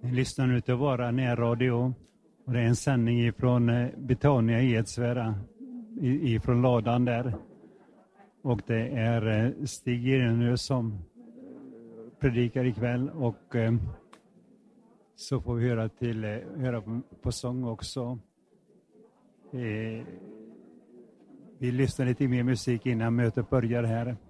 Ni lyssnar nu till våra närradio. Och det är en sändning från Betania i Edsvära. Ifrån ladan där. Och det är Stig Irenö som predikar ikväll. Och så får vi höra på sång också. Vi lyssnar lite mer musik innan mötet börjar här.